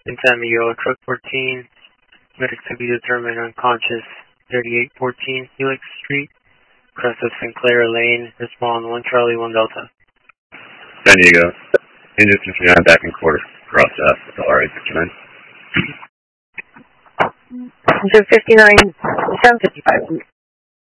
In San Miguel, truck 14, medics to be determined unconscious, 3814 Helix Street, crest of Sinclair Lane, respond 1 Charlie 1 Delta. San Diego, engine 59 back in quarter, cross F, RA 59. Engine 59, 755.